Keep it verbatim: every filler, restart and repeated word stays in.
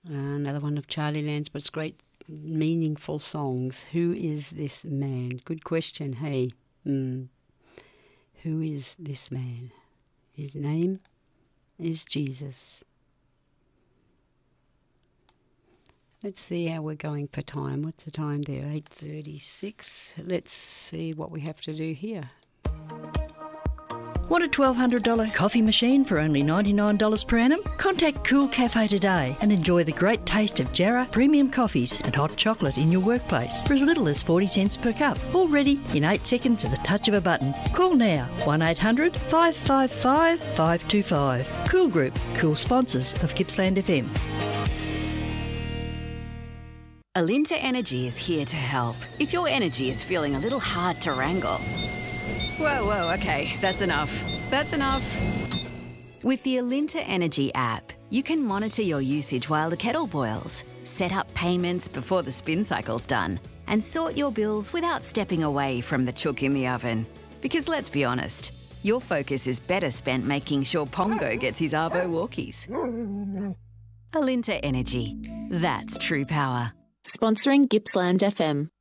Uh, another one of Charlie Landsberg's great meaningful songs. Who is this man? Good question, hey. Mm. Who is this man? His name is Jesus. Let's see how we're going for time. What's the time there? eight thirty-six. Let's see what we have to do here. Want a twelve hundred dollars coffee machine for only ninety-nine dollars per annum? Contact Cool Cafe today and enjoy the great taste of Jarrah premium coffees and hot chocolate in your workplace for as little as forty cents per cup. All ready in eight seconds at the touch of a button. Call now, one eight hundred five five five five two five. Cool Group, cool sponsors of Gippsland F M. Alinta Energy is here to help. If your energy is feeling a little hard to wrangle. Whoa, whoa, okay, that's enough. That's enough. With the Alinta Energy app, you can monitor your usage while the kettle boils, set up payments before the spin cycle's done, and sort your bills without stepping away from the chook in the oven. Because let's be honest, your focus is better spent making sure Pongo gets his Arvo walkies. Alinta Energy. That's true power. Sponsoring Gippsland F M.